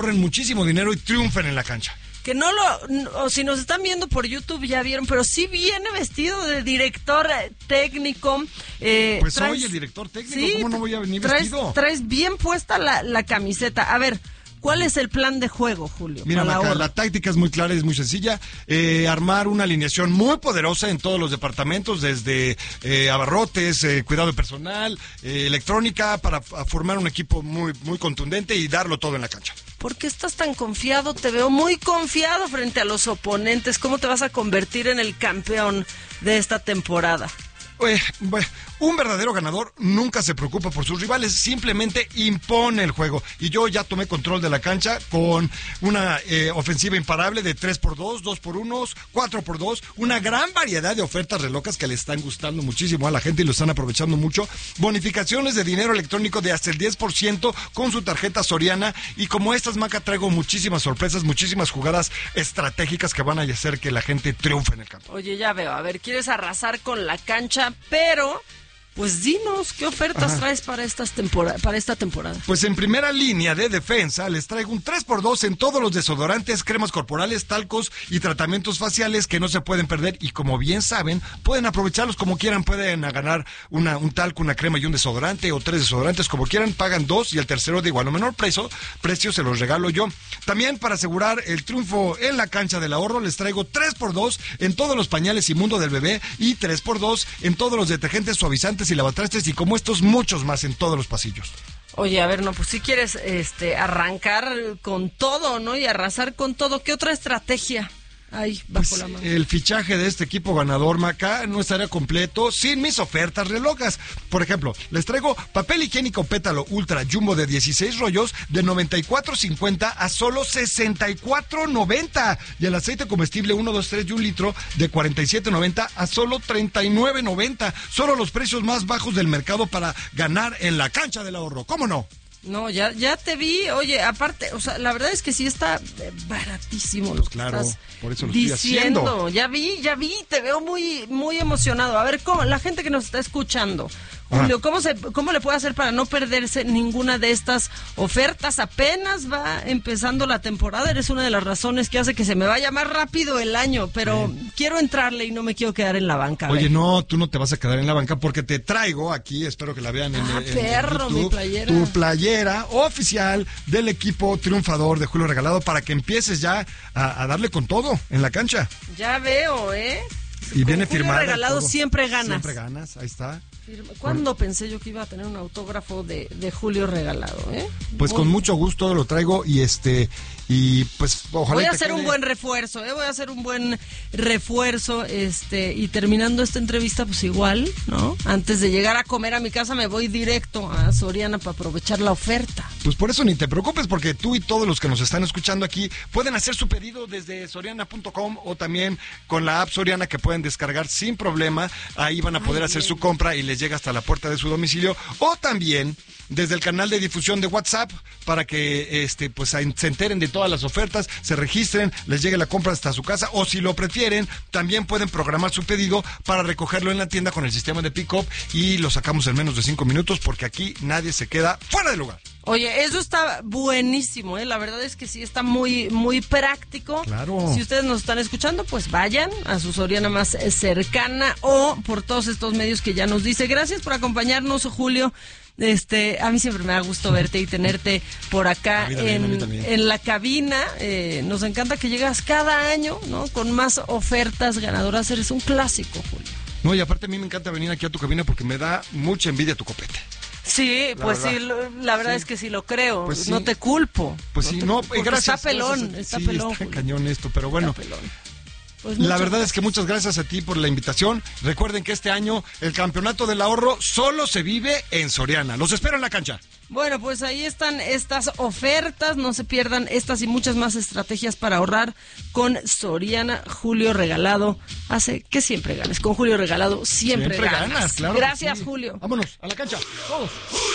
ahorren muchísimo dinero y triunfen en la cancha. Que o si nos están viendo por YouTube ya vieron, pero sí viene vestido de director técnico. Pues soy el director técnico, ¿sí? ¿Cómo no voy a venir vestido? Traes bien puesta la camiseta. A ver, ¿cuál es el plan de juego, Julio? Mira, Maca, la táctica es muy clara y es muy sencilla. Armar una alineación muy poderosa en todos los departamentos, desde abarrotes, cuidado personal, electrónica, para formar un equipo muy, muy contundente y darlo todo en la cancha. ¿Por qué estás tan confiado? Te veo muy confiado frente a los oponentes. ¿Cómo te vas a convertir en el campeón de esta temporada? Un verdadero ganador nunca se preocupa por sus rivales, simplemente impone el juego. Y yo ya tomé control de la cancha con una ofensiva imparable de 3x2, 2x1, 4x2, una gran variedad de ofertas relocas que le están gustando muchísimo a la gente y lo están aprovechando mucho. Bonificaciones de dinero electrónico de hasta el 10% con su tarjeta Soriana. Y como estas, Maca, traigo muchísimas sorpresas, muchísimas jugadas estratégicas que van a hacer que la gente triunfe en el campo. Oye, ya veo, a ver, quieres arrasar con la cancha, pero pues dinos, ¿qué ofertas traes para esta temporada? Pues en primera línea de defensa les traigo un 3x2 en todos los desodorantes, cremas corporales, talcos y tratamientos faciales que no se pueden perder, y como bien saben, pueden aprovecharlos como quieran. Pueden ganar un talco, una crema y un desodorante, o 3 desodorantes como quieran, pagan 2 y el tercero de igual o menor precio se los regalo yo. También, para asegurar el triunfo en la cancha del ahorro, les traigo 3x2 en todos los pañales Inmundo del bebé y 3x2 en todos los detergentes, suavizantes y lavatrastes, y como estos, muchos más en todos los pasillos. Oye, a ver, no, pues si quieres arrancar con todo, ¿no? Y arrasar con todo, ¿qué otra estrategia hay bajo la mano? El fichaje de este equipo ganador, Maca, no estaría completo sin mis ofertas relocas. Por ejemplo, les traigo papel higiénico Pétalo Ultra Jumbo de 16 rollos de $94.50 a solo $64.90, y el aceite comestible 1, 2, 3 de 1 litro de $47.90 a solo $39.90. Solo los precios más bajos del mercado para ganar en la cancha del ahorro. ¿Cómo no? No, ya te vi. Oye, aparte, o sea, la verdad es que sí está baratísimo lo que estás por eso lo diciendo. Ya vi, te veo muy, muy emocionado. A ver, ¿cómo? La gente que nos está escuchando, Julio, ¿cómo le puede hacer para no perderse ninguna de estas ofertas? Apenas va empezando la temporada, eres una de las razones que hace que se me vaya más rápido el año, pero quiero entrarle y no me quiero quedar en la banca. Oye, no, tú no te vas a quedar en la banca porque te traigo aquí, espero que la vean en YouTube, mi playera. Tu playera oficial del equipo triunfador de Julio Regalado, para que empieces ya a darle con todo en la cancha. Ya veo, Y viene firmado. Julio Regalado siempre ganas. Siempre ganas, ahí está. ¿Cuándo pensé yo que iba a tener un autógrafo de Julio Regalado? Pues con mucho gusto lo traigo, y pues ojalá. Voy a hacer un buen refuerzo, voy a hacer un buen refuerzo, y terminando esta entrevista, pues igual, ¿no? Antes de llegar a comer a mi casa me voy directo a Soriana para aprovechar la oferta. Pues por eso ni te preocupes, porque tú y todos los que nos están escuchando aquí pueden hacer su pedido desde soriana.com o también con la app Soriana, que pueden descargar sin problema. Ahí van a poder hacer su compra y les llega hasta la puerta de su domicilio, o también desde el canal de difusión de WhatsApp, para que pues se enteren de todas las ofertas, se registren, les llegue la compra hasta su casa, o si lo prefieren, también pueden programar su pedido para recogerlo en la tienda con el sistema de pick-up, y lo sacamos en menos de 5 minutos, porque aquí nadie se queda fuera de lugar. Oye, eso está buenísimo, la verdad es que sí está muy, muy práctico. Claro. Si ustedes nos están escuchando, pues vayan a su Soriana más cercana, o por todos estos medios que ya nos dice. Gracias por acompañarnos, Julio. A mí siempre me da gusto verte y tenerte por acá en la cabina. Nos encanta que llegas cada año, ¿no? Con más ofertas ganadoras. Eres un clásico, Julio. No, y aparte a mí me encanta venir aquí a tu cabina porque me da mucha envidia tu copete. Sí, pues sí, la verdad es que sí lo creo. Pues sí. No te culpo. Pues sí, gracias. Está pelón, está pelón. Está cañón esto, pero bueno. Pues la verdad es que muchas gracias a ti por la invitación. Recuerden que este año el campeonato del ahorro solo se vive en Soriana. Los espero en la cancha. Bueno, pues ahí están estas ofertas. No se pierdan estas y muchas más estrategias para ahorrar con Soriana. Julio Regalado hace que siempre ganes. Con Julio Regalado siempre ganas. Claro. Gracias, Julio. Vámonos a la cancha. Todos.